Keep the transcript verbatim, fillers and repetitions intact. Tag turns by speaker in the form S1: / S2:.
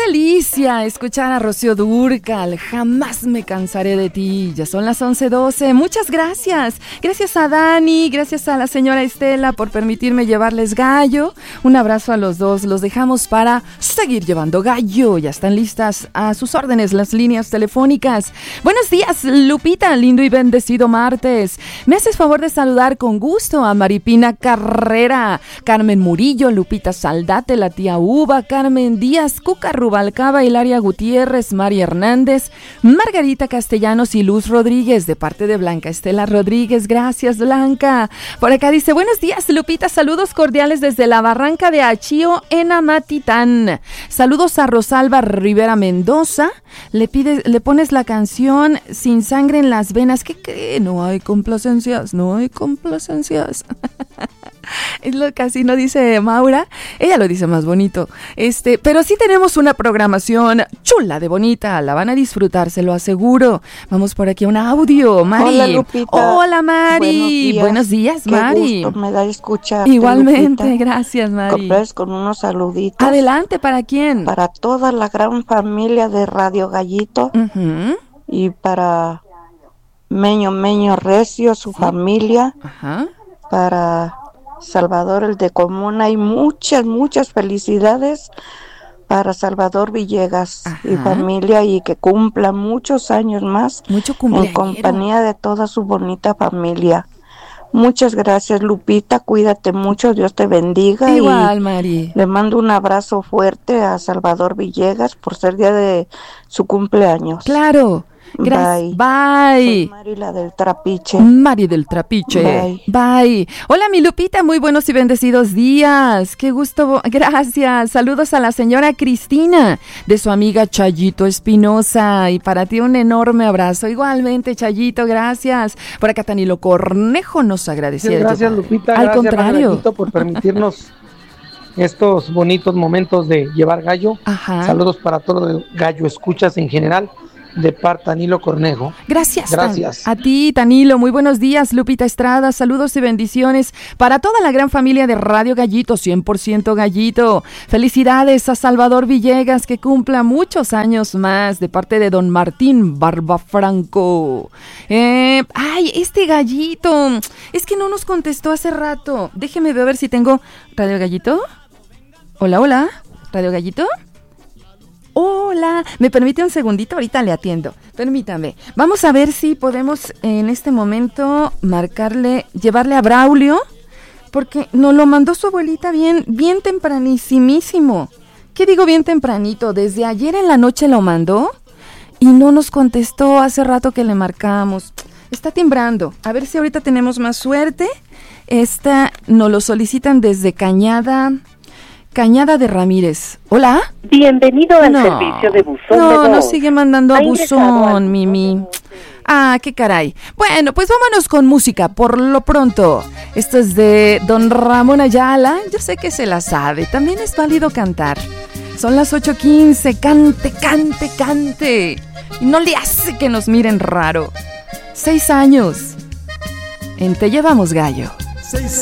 S1: delicia escuchar a Rocío Dúrcal. Jamás me cansaré de ti. Ya son las once doce. Muchas gracias. Gracias a Dani, gracias a la señora Estela por permitirme llevarles gallo. Un abrazo a los dos. Los dejamos para seguir llevando gallo. Ya están listas a sus órdenes las líneas telefónicas. Buenos días, Lupita. Lindo y bendecido martes. Me haces favor de saludar con gusto a Maripina Carrera, Carmen Murillo, Lupita Saldate, la tía Uva, Carmen Díaz, Cuca Rubalcaba, Hilaria Gutiérrez, María Hernández, Margarita Castellanos y Luz Rodríguez, de parte de Blanca Estela Rodríguez. Gracias, Blanca. Por acá dice, buenos días, Lupita, saludos cordiales desde la Barranca de Achío, en Amatitán. Saludos a Rosalba Rivera Mendoza. Le pide, le pones la canción Sin Sangre en las Venas. ¿Qué cree? No hay complacencias, no hay complacencias. Es lo que así no dice Maura. Ella lo dice más bonito. Este, pero sí tenemos una programación chula de bonita. La van a disfrutar, se lo aseguro. Vamos por aquí a un audio, Mari.
S2: Hola, Lupita.
S1: Hola, Mari.
S2: Buenos días,
S1: Buenos días, Mari.
S2: Qué gusto me da escuchar.
S1: Igualmente,
S2: Lupita.
S1: Gracias, Mari.
S2: Compres con unos saluditos.
S1: Adelante, ¿para quién?
S2: Para toda la gran familia de Radio Gallito.
S1: Uh-huh.
S2: Y para Meño Meño Recio, su
S1: ¿Sí?
S2: familia.
S1: Ajá.
S2: Para Salvador el de Comuna y muchas, muchas felicidades para Salvador Villegas. Ajá. Y familia, y que cumpla muchos años más.
S1: Mucho
S2: en
S1: cumpleañero.
S2: compañía de toda su bonita familia. Muchas gracias, Lupita, cuídate mucho, Dios te bendiga.
S1: Igual,
S2: y
S1: Mari.
S2: Le mando un abrazo fuerte a Salvador Villegas por ser día de su cumpleaños.
S1: Claro. Gracias. Bye. Bye.
S2: Soy Mari, la del Trapiche.
S1: Mari del Trapiche.
S2: Bye.
S1: Bye. Hola, mi Lupita, muy buenos y bendecidos días. Qué gusto. Gracias. Saludos a la señora Cristina, de su amiga Chayito Espinosa. Y para ti un enorme abrazo. Igualmente, Chayito, gracias. Por acá Tanilo Cornejo nos agradecía.
S3: Gracias, Lupita.
S1: Al
S3: gracias,
S1: contrario.
S3: Gallito, por permitirnos estos bonitos momentos de llevar gallo.
S1: Ajá.
S3: Saludos para todos los gallo escuchas en general. De parte Tanilo Cornejo.
S1: Gracias.
S3: Gracias.
S1: A ti, Tanilo. Muy buenos días, Lupita Estrada. Saludos y bendiciones para toda la gran familia de Radio Gallito, cien por ciento Gallito. Felicidades a Salvador Villegas, que cumpla muchos años más, de parte de don Martín Barbafranco. Eh, ay, este Gallito. Es que no nos contestó hace rato. Déjeme ver si tengo Radio Gallito. Hola, hola. Radio Gallito. Hola, ¿me permite un segundito? Ahorita le atiendo. Permítame. Vamos a ver si podemos en este momento marcarle, llevarle a Braulio, porque nos lo mandó su abuelita bien, bien tempranísimísimo. ¿Qué digo bien tempranito? Desde ayer en la noche lo mandó y no nos contestó hace rato que le marcamos. Está timbrando. A ver si ahorita tenemos más suerte. Esta nos lo solicitan desde Cañada... Cañada de Ramírez. ¿Hola?
S4: Bienvenido al
S1: no,
S4: servicio de buzón
S1: No,
S4: de voz.
S1: nos sigue mandando a
S4: Ha ingresado
S1: buzón,
S4: al-
S1: Mimi. Ah, qué caray. Bueno, pues vámonos con música por lo pronto. Esto es de don Ramón Ayala. Yo sé que se la sabe. También es válido cantar. Son las ocho quince. Cante, cante, cante. Y no le hace que nos miren raro. Seis años. En Te Llevamos Gallo.